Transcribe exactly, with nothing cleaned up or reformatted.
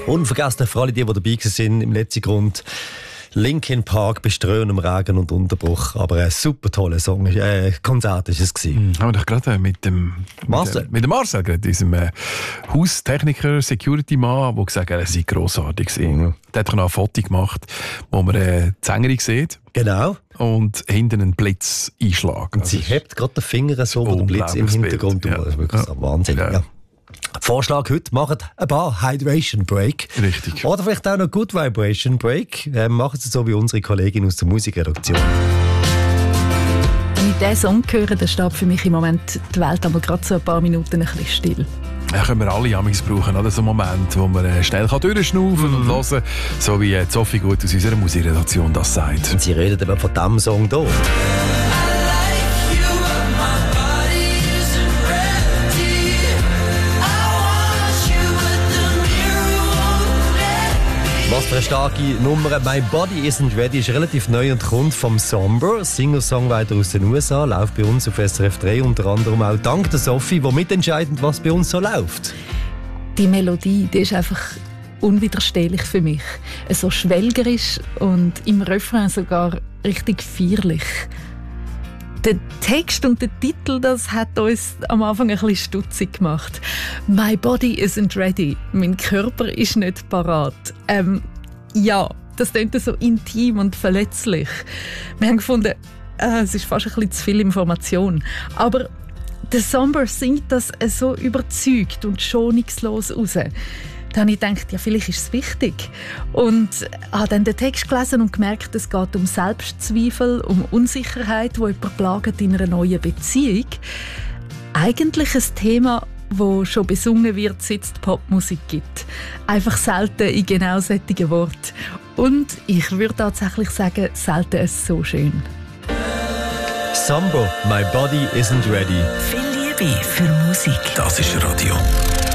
Unvergessen für alle, die, die dabei waren im letzten Grund. Linkin Park bei strömendem Regen und Unterbruch. Aber ein super toller Song, äh, Konzert war es. Mhm, haben wir doch gerade mit dem Marcel, mit, mit dem Marcel gerade, diesem äh, Haustechniker, Security-Mann, der gesagt hat, er sei grossartig. Mhm. Der hat noch ein Foto gemacht, wo man äh, die Sängerin sieht. Genau. Und hinten einen Blitz einschlagen. Und sie also hebt gerade den Finger so, wo der Blitz im Hintergrund Bild. Ja. Das ist wirklich ja. Wahnsinn. Ja. Ja. Vorschlag heute, macht ein paar Hydration Break. Richtig. Oder vielleicht auch noch Good Vibration Break. Ähm, machen Sie so wie unsere Kollegin aus der Musikredaktion. Wenn ich diesen Song höre, dann steht für mich im Moment die Welt aber gerade so ein paar Minuten ein bisschen still. Ja, können wir alle amigs brauchen, oder? So einen Moment, wo man schnell durchschnaufen mhm. und hören, so wie Sophie Gut aus unserer Musikredaktion das sagt. Und sie redet aber von diesem Song hier. Was für eine starke Nummer. My Body Isn't Ready ist relativ neu und kommt vom Somber, Singer-Songwriter aus den U S A, läuft bei uns auf S R F drei, unter anderem auch dank der Sophie, die mitentscheidet, was bei uns so läuft. Die Melodie, die ist einfach unwiderstehlich für mich. So schwelgerisch und im Refrain sogar richtig feierlich. Der Text und der Titel, das hat uns am Anfang ein bisschen stutzig gemacht. My body isn't ready. Mein Körper ist nicht parat. Ähm, ja, das klingt so intim und verletzlich. Wir haben gefunden, äh, es ist fast ein bisschen zu viel Information. Aber der Somber singt das so überzeugt und schonungslos raus. Da habe ich gedacht, ja, vielleicht ist es wichtig. Und habe dann den Text gelesen und gemerkt, es geht um Selbstzweifel, um Unsicherheit, die jemanden plagt in einer neuen Beziehung. Eigentlich ein Thema, das schon besungen wird, seit es Popmusik gibt. Einfach selten in genau solchen Worten. Und ich würde tatsächlich sagen, selten es so schön. Sambo, My Body Isn't Ready. Viel Liebe für Musik. Das ist Radio.